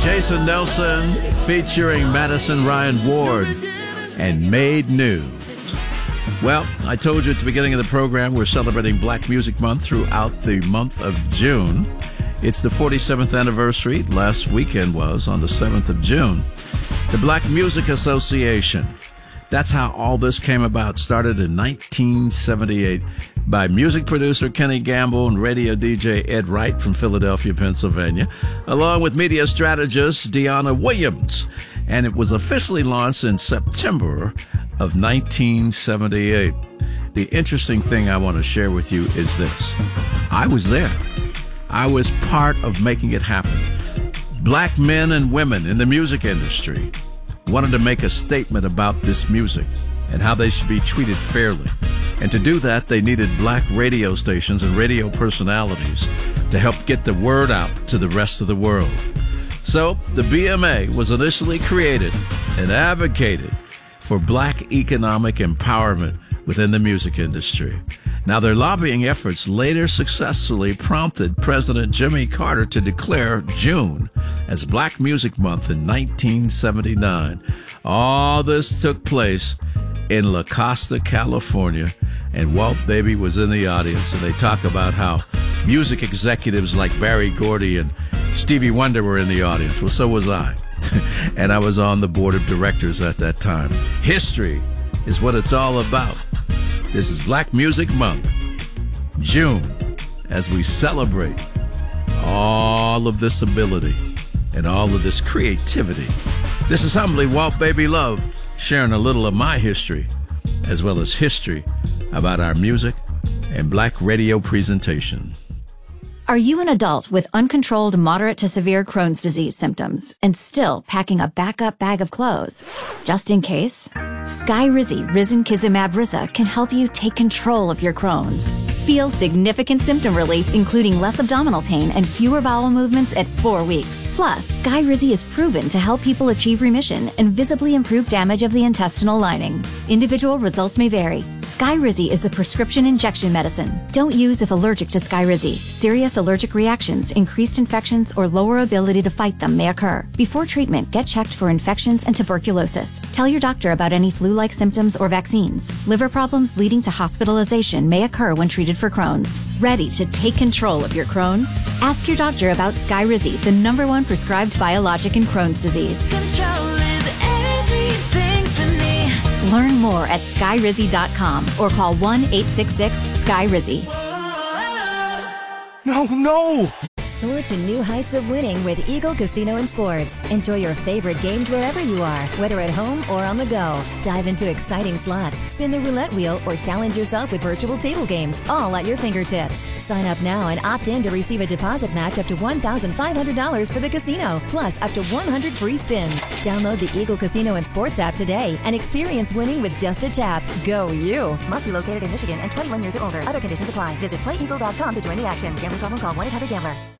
Jason Nelson featuring Madison Ryan Ward and Made New. Well, I told you at the beginning of the program we're celebrating Black Music Month throughout the month of June. It's the 47th anniversary. Last weekend was on the 7th of June. The Black Music Association. That's how all this came about. Started in 1978 by music producer Kenny Gamble and radio DJ Ed Wright from Philadelphia, Pennsylvania, along with media strategist Deanna Williams. And it was officially launched in September of 1978. The interesting thing I want to share with you is this. I was there. I was part of making it happen. Black men and women in the music industry wanted to make a statement about this music and how they should be treated fairly. And to do that, they needed black radio stations and radio personalities to help get the word out to the rest of the world. So the BMA was initially created and advocated for black economic empowerment within the music industry. Now, their lobbying efforts later successfully prompted President Jimmy Carter to declare June as Black Music Month in 1979. All this took place in La Costa, California, and Walt Baby was in the audience, and they talk about how music executives like Barry Gordy and Stevie Wonder were in the audience. Well, so was I, and I was on the board of directors at that time. History is what it's all about. This is Black Music Month, June, as we celebrate all of this ability and all of this creativity. This is humbly Walt Baby Love, sharing a little of my history, as well as history about our music and black radio presentation. Are you an adult with uncontrolled moderate to severe Crohn's disease symptoms and still packing a backup bag of clothes? Just in case, Skyrizi Risankizumab Risa can help you take control of your Crohn's. Feel significant symptom relief, including less abdominal pain and fewer bowel movements at 4 weeks. Plus, Skyrizi is proven to help people achieve remission and visibly improve damage of the intestinal lining. Individual results may vary. Skyrizi is a prescription injection medicine. Don't use if allergic to Skyrizi. Serious allergic reactions, increased infections, or lower ability to fight them may occur. Before treatment, get checked for infections and tuberculosis. Tell your doctor about any flu-like symptoms or vaccines. Liver problems leading to hospitalization may occur when treated for Crohn's. Ready to take control of your Crohn's? Ask your doctor about Skyrizi, the #1 prescribed biologic in Crohn's disease. Control is everything to me. Learn more at skyrizi.com or call 1-866-SKYRIZI. No! Soar to new heights of winning with Eagle Casino and Sports. Enjoy your favorite games wherever you are, whether at home or on the go. Dive into exciting slots, spin the roulette wheel, or challenge yourself with virtual table games, all at your fingertips. Sign up now and opt in to receive a deposit match up to $1,500 for the casino, plus up to 100 free spins. Download the Eagle Casino and Sports app today and experience winning with just a tap. Go you! Must be located in Michigan and 21 years or older. Other conditions apply. Visit playeagle.com to join the action. Gambling problem, call 1-800-GAMBLER.